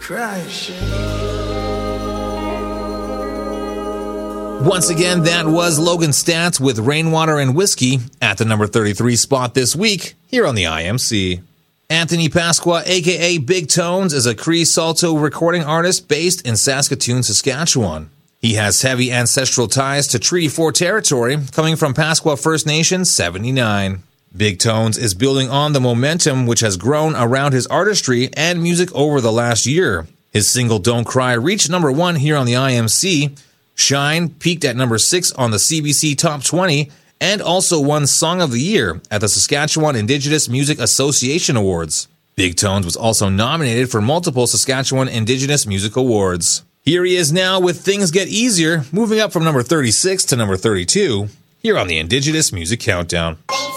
Once again, that was Logan Stats with Rainwater and Whiskey at the number 33 spot this week here on the IMC. Anthony Pasqua, aka Big Tones, is a Cree Salto recording artist based in Saskatoon, Saskatchewan. He has heavy ancestral ties to Treaty 4 territory, coming from Pasqua First Nation 79. Big Tones is building on the momentum which has grown around his artistry and music over the last year. His single Don't Cry reached number 1 here on the IMC. Shine peaked at number 6 on the CBC Top 20 and also won Song of the Year at the Saskatchewan Indigenous Music Association Awards. Big Tones was also nominated for multiple Saskatchewan Indigenous Music Awards. Here he is now with Things Get Easier, moving up from number 36 to number 32 here on the Indigenous Music Countdown.